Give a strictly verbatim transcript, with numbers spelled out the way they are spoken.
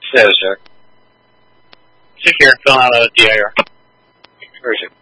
Yes, sir. Secure, fill out a D I R. Where is it?